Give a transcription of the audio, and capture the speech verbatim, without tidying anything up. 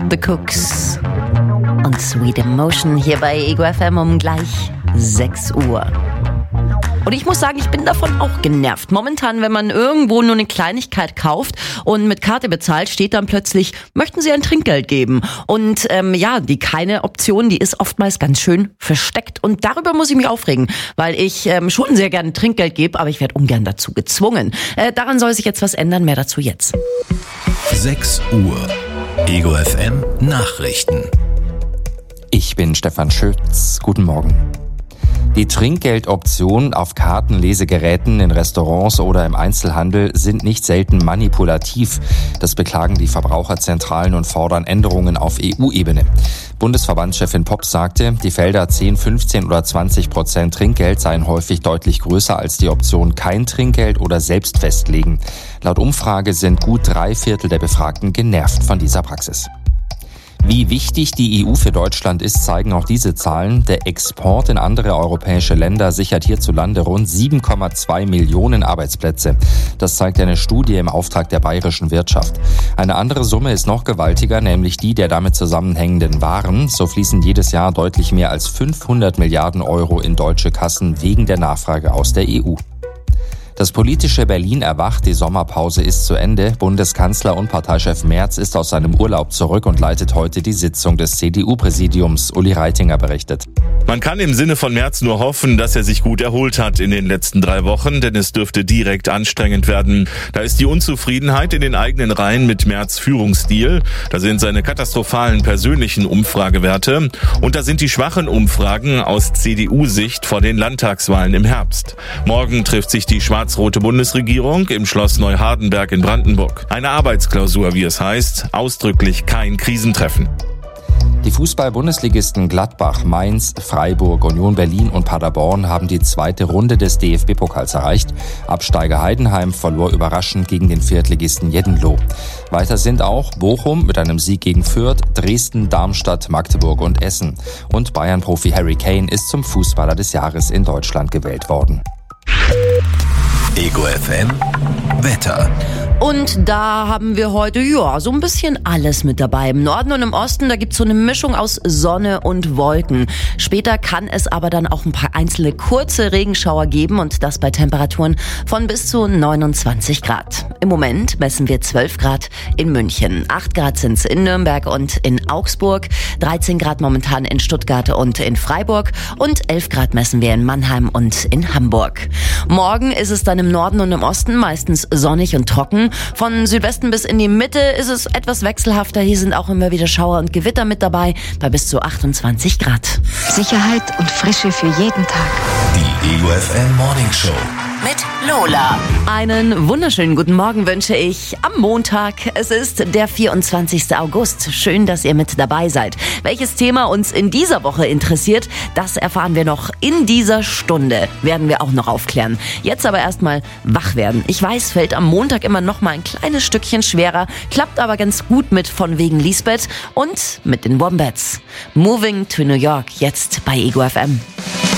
The Cooks und Sweet Emotion hier bei Ego F M um gleich sechs Uhr. Und ich muss sagen, ich bin davon auch genervt. Momentan, wenn man irgendwo nur eine Kleinigkeit kauft und mit Karte bezahlt, steht dann plötzlich, möchten Sie ein Trinkgeld geben? Und ähm, ja, die keine Option, die ist oftmals ganz schön versteckt. Und darüber muss ich mich aufregen, weil ich ähm, schon sehr gerne Trinkgeld gebe, aber ich werde ungern dazu gezwungen. Äh, daran soll sich jetzt was ändern, mehr dazu jetzt. sechs Uhr. Ego F M Nachrichten. Ich bin Stefan Schütz. Guten Morgen. Die Trinkgeldoptionen auf Kartenlesegeräten in Restaurants oder im Einzelhandel sind nicht selten manipulativ. Das beklagen die Verbraucherzentralen und fordern Änderungen auf E U-Ebene. Bundesverbandschefin Pops sagte, die Felder zehn, fünfzehn oder zwanzig Prozent Trinkgeld seien häufig deutlich größer als die Option kein Trinkgeld oder selbst festlegen. Laut Umfrage sind gut drei Viertel der Befragten genervt von dieser Praxis. Wie wichtig die E U für Deutschland ist, zeigen auch diese Zahlen. Der Export in andere europäische Länder sichert hierzulande rund sieben Komma zwei Millionen Arbeitsplätze. Das zeigt eine Studie im Auftrag der bayerischen Wirtschaft. Eine andere Summe ist noch gewaltiger, nämlich die der damit zusammenhängenden Waren. So fließen jedes Jahr deutlich mehr als fünfhundert Milliarden Euro in deutsche Kassen wegen der Nachfrage aus der E U. Das politische Berlin erwacht, die Sommerpause ist zu Ende. Bundeskanzler und Parteichef Merz ist aus seinem Urlaub zurück und leitet heute die Sitzung des C D U-Präsidiums. Uli Reitinger berichtet. Man kann im Sinne von Merz nur hoffen, dass er sich gut erholt hat in den letzten drei Wochen, denn es dürfte direkt anstrengend werden. Da ist die Unzufriedenheit in den eigenen Reihen mit Merz' Führungsstil, da sind seine katastrophalen persönlichen Umfragewerte und da sind die schwachen Umfragen aus C D U-Sicht vor den Landtagswahlen im Herbst. Morgen trifft sich die schwarz-rote Bundesregierung im Schloss Neuhardenberg in Brandenburg. Eine Arbeitsklausur, wie es heißt, ausdrücklich kein Krisentreffen. Die Fußball-Bundesligisten Gladbach, Mainz, Freiburg, Union Berlin und Paderborn haben die zweite Runde des D F B-Pokals erreicht. Absteiger Heidenheim verlor überraschend gegen den Viertligisten Jeddenloh. Weiter sind auch Bochum mit einem Sieg gegen Fürth, Dresden, Darmstadt, Magdeburg und Essen. Und Bayern-Profi Harry Kane ist zum Fußballer des Jahres in Deutschland gewählt worden. Ego F M Wetter. Und da haben wir heute, ja, so ein bisschen alles mit dabei. Im Norden und im Osten, da gibt's so eine Mischung aus Sonne und Wolken. Später kann es aber dann auch ein paar einzelne kurze Regenschauer geben und das bei Temperaturen von bis zu neunundzwanzig Grad. Im Moment messen wir zwölf Grad in München. acht Grad sind's in Nürnberg und in Augsburg. dreizehn Grad momentan in Stuttgart und in Freiburg. Und elf Grad messen wir in Mannheim und in Hamburg. Morgen ist es dann im Norden und im Osten meistens sonnig und trocken. Von Südwesten bis in die Mitte ist es etwas wechselhafter. Hier sind auch immer wieder Schauer und Gewitter mit dabei, bei bis zu achtundzwanzig Grad. Sicherheit und Frische für jeden Tag. Die Ego F M Morning Show mit Lola. Einen wunderschönen guten Morgen wünsche ich am Montag. Es ist der vierundzwanzigsten August. Schön, dass ihr mit dabei seid. Welches Thema uns in dieser Woche interessiert, das erfahren wir noch in dieser Stunde. Werden wir auch noch aufklären. Jetzt aber erstmal wach werden. Ich weiß, fällt am Montag immer noch mal ein kleines Stückchen schwerer, klappt aber ganz gut mit von wegen Lisbeth und mit den Wombats. Moving to New York, jetzt bei Ego F M.